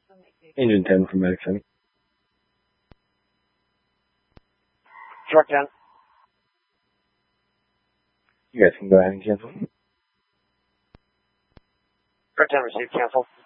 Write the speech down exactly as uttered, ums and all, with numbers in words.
Engine ten from Medic Center. Truck ten. You guys can go ahead and cancel. Truck ten received, cancel.